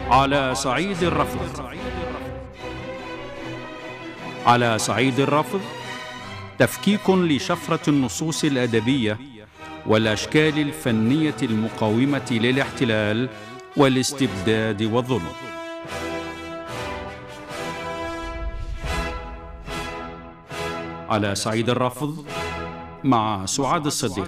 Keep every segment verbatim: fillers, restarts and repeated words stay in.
على صعيد الرفض. على صعيد الرفض تفكيك لشفرة النصوص الأدبية والأشكال الفنية المقاومة للاحتلال والاستبداد والظلم. على صعيد الرفض مع سعاد الصديق.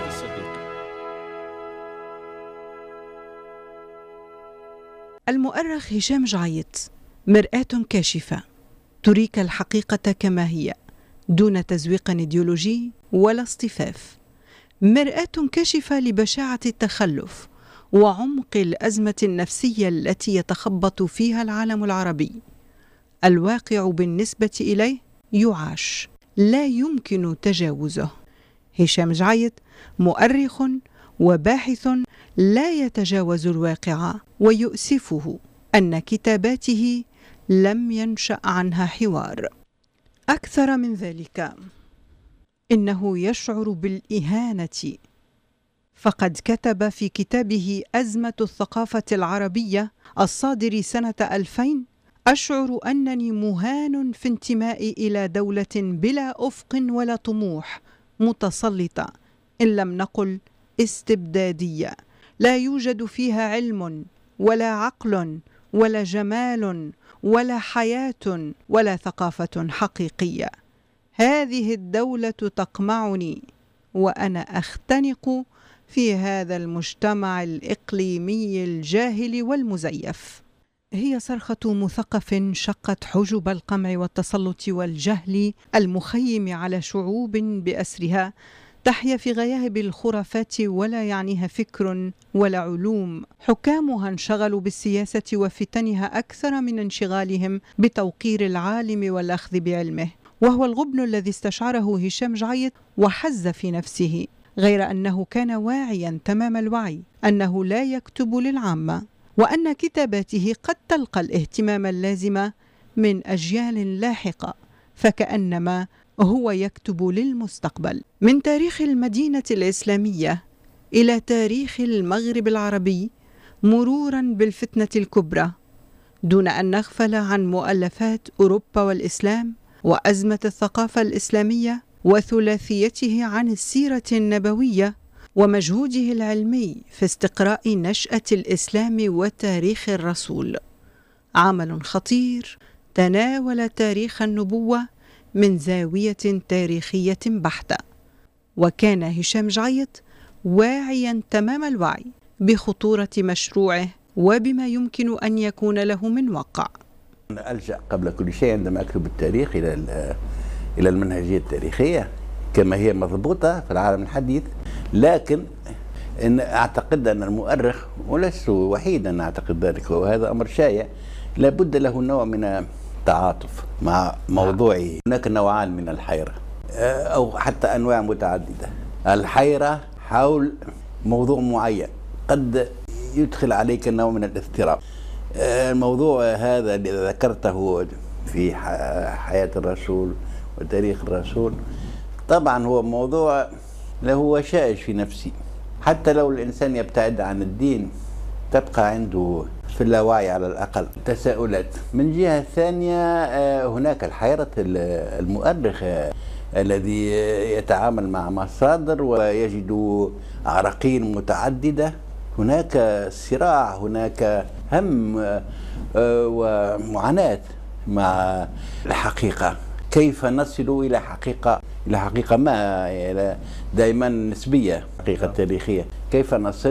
المؤرخ هشام جعيط مرآة كاشفة تريك الحقيقة كما هي دون تزويق ايديولوجي ولا اصطفاف، مرآة كاشفة لبشاعة التخلف وعمق الأزمة النفسية التي يتخبط فيها العالم العربي. الواقع بالنسبة إليه يعاش، لا يمكن تجاوزه. هشام جعيط مؤرخ وباحث لا يتجاوز الواقع، ويؤسفه أن كتاباته لم ينشأ عنها حوار. أكثر من ذلك، إنه يشعر بالإهانة، فقد كتب في كتابه أزمة الثقافة العربية الصادر سنة ألفين: أشعر أنني مهان في انتمائي إلى دولة بلا أفق ولا طموح، متسلطة إن لم نقل استبدادية، لا يوجد فيها علم ولا عقل ولا جمال ولا حياة ولا ثقافة حقيقية. هذه الدولة تقمعني وأنا أختنق في هذا المجتمع الإقليمي الجاهل والمزيف. هي صرخة مثقف شقت حجب القمع والتسلط والجهل المخيم على شعوب بأسرها تحيا في غياهب الخرافات ولا يعنيها فكر ولا علوم. حكامها انشغلوا بالسياسة وفتنها أكثر من انشغالهم بتوقير العالم والأخذ بعلمه، وهو الغبن الذي استشعره هشام جعيط وحز في نفسه، غير أنه كان واعيا تمام الوعي أنه لا يكتب للعامة، وأن كتاباته قد تلقى الاهتمام اللازم من أجيال لاحقة، فكأنما هو يكتب للمستقبل. من تاريخ المدينة الإسلامية إلى تاريخ المغرب العربي، مرورا بالفتنة الكبرى، دون أن نغفل عن مؤلفات أوروبا والإسلام وأزمة الثقافة الإسلامية وثلاثيته عن السيرة النبوية ومجهوده العلمي في استقراء نشأة الإسلام وتاريخ الرسول. عمل خطير تناول تاريخ النبوة من زاوية تاريخية بحتة، وكان هشام جعيط واعيا تمام الوعي بخطورة مشروعه وبما يمكن أن يكون له من وقع. ألجأ قبل كل شيء عندما أكتب التاريخ إلى إلى المنهجية التاريخية كما هي مضبوطة في العالم الحديث، لكن إن أعتقد أن المؤرخ، ولست وحيدا أعتقد ذلك وهذا أمر شائع، لابد له نوع من التعاطف مع موضوعه. هناك نوعان من الحيرة أو حتى أنواع متعددة. الحيرة حول موضوع معين قد يدخل عليك نوع من الاضطراب. الموضوع هذا الذي ذكرته في حياة الرسول وتاريخ الرسول طبعا هو موضوع له وشائج في نفسي، حتى لو الإنسان يبتعد عن الدين تبقى عنده في اللاوعي على الأقل تساؤلات. من جهة ثانية هناك الحيرة المؤرخ الذي يتعامل مع مصادر ويجد عراقيل متعددة، هناك صراع، هناك هم ومعاناة مع الحقيقة. كيف نصل إلى حقيقة إلى حقيقة ما دائما نسبية، حقيقة تاريخية، كيف نصل